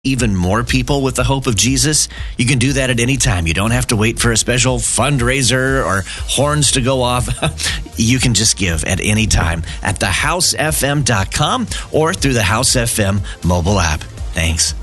even more people with the hope of Jesus, you can do that at any time. You don't have to wait for a special fundraiser or horns to go off. You can just give at any time at thehousefm.com or through the House FM mobile app. Thanks.